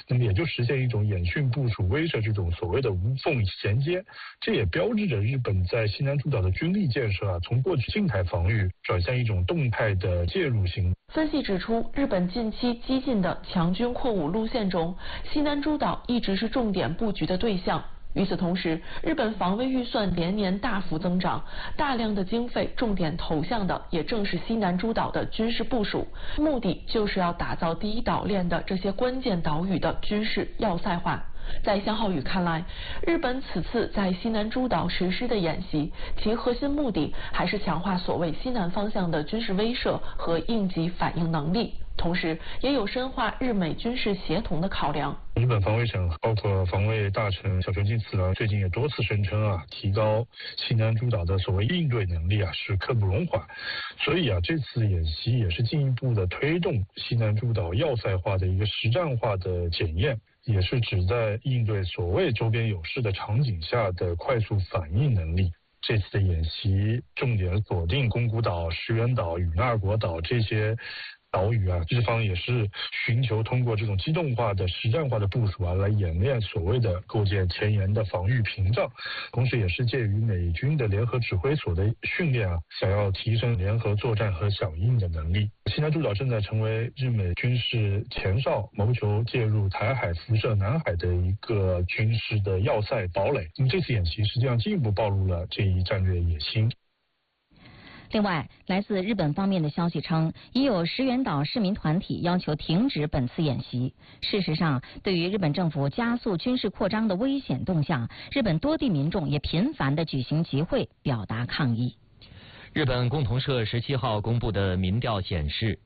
那么也就实现一种演训部署威慑这种所谓的无缝衔接。这也标志着日本在西南诸岛的军力建设从过去静态防御转向一种动态的介入型。 分析指出，日本近期激进的强军扩武路线中，西南诸岛一直是重点布局的对象。与此同时，日本防卫预算连年大幅增长，大量的经费重点投向的也正是西南诸岛的军事部署，目的就是要打造第一岛链的这些关键岛屿的军事要塞化。在香浩宇看来，日本此次在西南诸岛实施的演习，其核心目的还是强化所谓西南方向的军事威慑和应急反应能力，同时也有深化日美军事协同的考量。 日本防卫省包括防卫大臣小泉进次郎最近也多次声称提高西南诸岛的所谓应对能力是刻不容缓。所以这次演习也是进一步的推动西南诸岛要塞化的一个实战化的检验，也是旨在应对所谓周边有事的场景下的快速反应能力。这次的演习重点锁定宫古岛、石垣岛、与那国岛这些岛屿日方也是寻求通过这种机动化的实战化的部署来演练所谓的构建前沿的防御屏障，同时也是介于美军的联合指挥所的训练想要提升联合作战和响应的能力。西南诸岛正在成为日美军事前哨，谋求介入台海、辐射南海的一个军事的要塞堡垒。那么这次演习实际上进一步暴露了这一战略野心。 另外，来自日本方面的消息称，已有石垣岛市民团体要求停止本次演习。事实上，对于日本政府加速军事扩张的危险动向，日本多地民众也频繁地举行集会表达抗议。 日本共同社17号公布的民调显示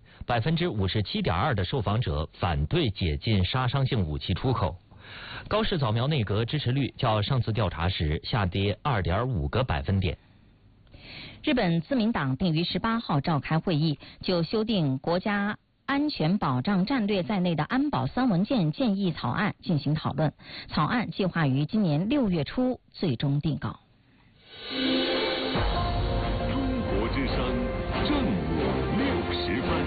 ，57.2%的受访者反对解禁杀伤性武器出口。高市早苗内阁支持率较上次调查时下跌2.5个百分点。 日本自民党定于18号召开会议，就修订国家安全保障战略在内的安保3文件建议草案进行讨论，草案计划于今年6月初最终定稿。 中国之声正午60分。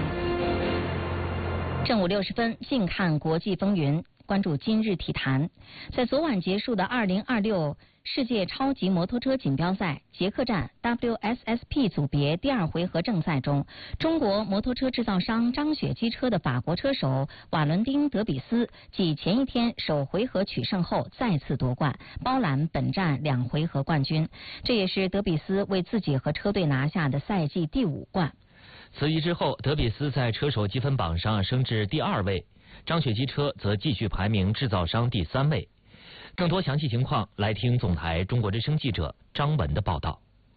正午60分，静看国际风云，关注今日体坛。在昨晚结束的2026世界超级摩托车锦标赛捷克站 WSSP 组别第2回合正赛中，中国摩托车制造商张雪机车的法国车手瓦伦丁·德比斯继前一天首回合取胜后再次夺冠，包揽本站2回合冠军。这也是德比斯为自己和车队拿下的赛季第5冠。 此役之后，德比斯在车手积分榜上升至第2位，张雪机车则继续排名制造商第3位。更多详细情况，来听总台中国之声记者张文的报道。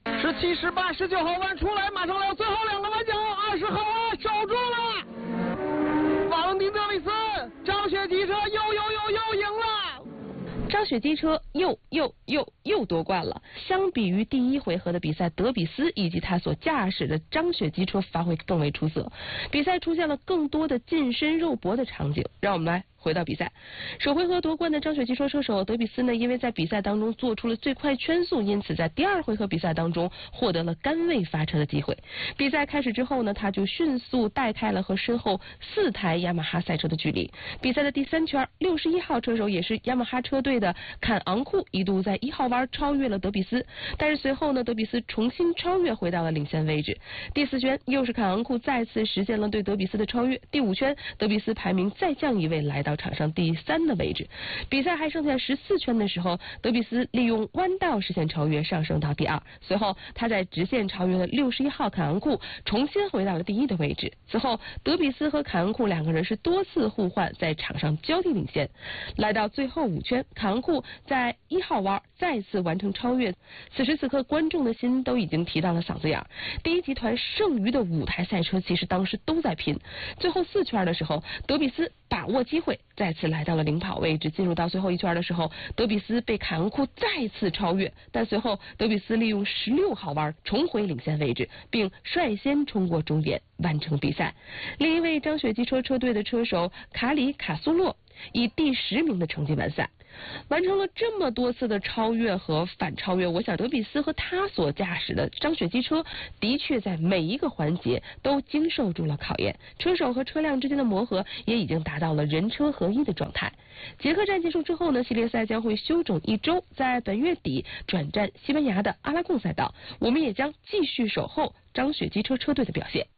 17、18、19号弯出来，马上来最后2个弯角，20号弯守住了。瓦伦丁·德比斯，张雪机车又赢了。 张雪机车又夺冠了。相比于第1回合的比赛，德比斯以及他所驾驶的张雪机车发挥更为出色，比赛出现了更多的近身肉搏的场景。让我们来回到比赛，首回合夺冠的张雪机车车手德比斯呢，因为在比赛当中做出了最快圈速，因此在第2回合比赛当中获得了杆位发车的机会。比赛开始之后呢，他就迅速带开了和身后4台雅马哈赛车的距离。比赛的第3圈，61号车手也是雅马哈车队的坎昂库一度在1号弯超越了德比斯，但是随后呢，德比斯重新超越回到了领先位置。第4圈又是坎昂库再次实现了对德比斯的超越。第5圈，德比斯排名再降1位，来到场上第3的位置。比赛还剩下14圈的时候，德比斯利用弯道实现超越，上升到第2。随后他在直线超越了61号坎昂库，重新回到了第1的位置。此后德比斯和坎昂库2个人是多次互换，在场上交替领先。来到最后5圈，坎昂库在1号弯再次完成超越。此时此刻，观众的心都已经提到了嗓子眼。第1集团剩余的5台赛车其实当时都在拼。最后4圈的时候，德比斯把握机会，再次来到了领跑位置。进入到最后1圈的时候，德比斯被坎昂库再次超越，但随后德比斯利用16号弯重回领先位置，并率先冲过终点，完成比赛。另一位张雪机车车队的车手卡里卡苏洛以第10名的成绩完赛。完成了这么多次的超越和反超越，我想德比斯和他所驾驶的张雪机车的确在每一个环节都经受住了考验，车手和车辆之间的磨合也已经达到了人车合一的状态。捷克站结束之后呢，系列赛将会休整1周，在本月底转战西班牙的阿拉贡赛道。我们也将继续守候张雪机车车队的表现。